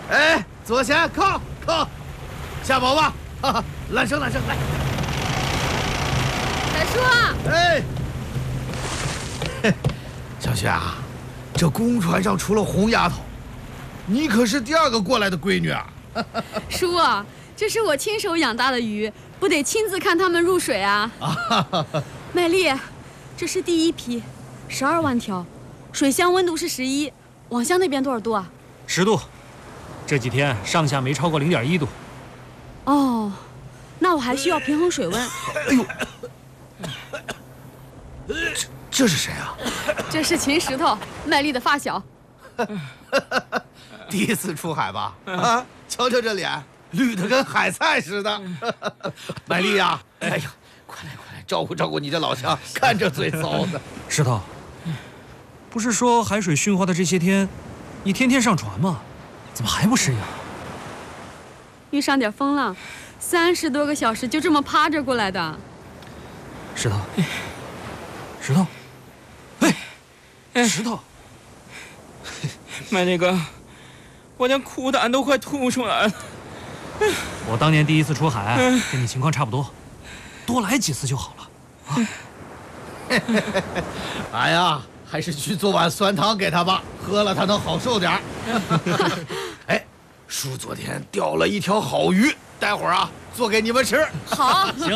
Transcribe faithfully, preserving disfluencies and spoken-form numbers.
哎，左前靠靠，下锚吧！哈哈，缆绳缆绳来。 海叔啊！ 哎，小雪啊，这公船上除了红丫头，你可是第二个过来的闺女啊！ 叔啊，这是我亲手养大的鱼，不得亲自看它们入水啊！啊，美丽，这是第一批，十二万条，水箱温度是十一，网箱那边多少度啊？ 十度，这几天上下没超过零点一度。 哦，那我还需要平衡水温。 哎呦，这这是谁啊？ 这是秦石头，麦丽的发小。 第一次出海吧？啊，瞧瞧这脸，绿的跟海菜似的。麦丽呀，哎呀，快来快来，照顾照顾你这老乡，看这嘴糟的。 石头，不是说海水驯化的这些天，你天天上船吗？怎么还不适应？ 遇上点风浪，三十多个小时就这么趴着过来的。 石头，石头，哎，石头， 麦那个，我连苦胆都快吐出来了。 我当年第一次出海，跟你情况差不多，多来几次就好了。啊， 哎呀，还是去做碗酸汤给他吧，喝了他能好受点儿。哎，叔昨天钓了一条好鱼，待会儿啊做给你们吃。 好， 行。